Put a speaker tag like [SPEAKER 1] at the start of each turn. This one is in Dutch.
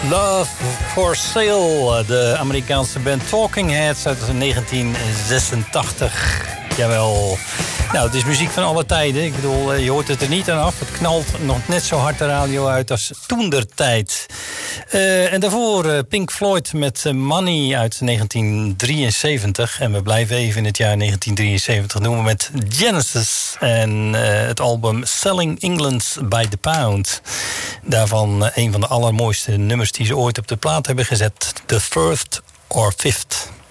[SPEAKER 1] Love for Sale, de Amerikaanse band Talking Heads uit 1986. Jawel. Nou, het is muziek van alle tijden. Ik bedoel, je hoort het er niet aan af. Het knalt nog net zo hard de radio uit als toentertijd. En daarvoor Pink Floyd met Money uit 1973. En we blijven even in het jaar 1973 noemen met Genesis. En het album Selling England by the Pound. Daarvan een van de allermooiste nummers die ze ooit op de plaat hebben gezet. The First or Fifth.